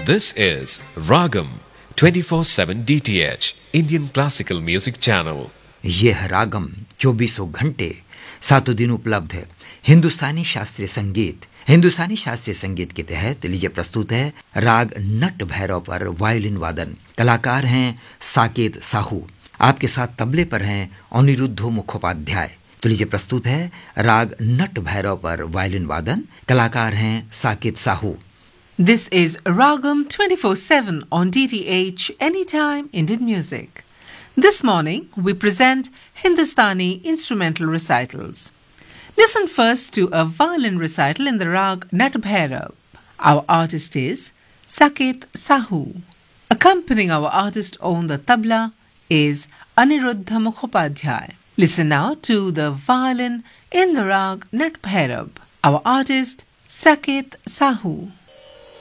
This is Ragam 24/7 DTH Indian Classical Music Channel. ये है रागम 24 घंटे 7 दिन उपलब्ध है हिंदुस्तानी शास्त्रीय संगीत। हिंदुस्तानी शास्त्रीय संगीत के तहत लीजिए प्रस्तुत है राग नट भैरव पर वायलिन वादन। कलाकार हैं साकेत साहू। आपके साथ तबले पर हैं अनिरुद्धो मुखोपाध्याय। तो लीजिए प्रस्तुत है राग नट भैरव पर वायलिन वादन। कलाकार हैं Saket Sahu. This is Ragam 24/7 on DTH Anytime Indian Music. This morning we present Hindustani instrumental recitals. Listen first to a violin recital in the rag Nat Bhairav. Our artist is Saket Sahu. Accompanying our artist on the tabla is Aniruddha Mukhopadhyay. Listen now to the violin in the rag Nat Bhairav. Our artist Saket Sahu.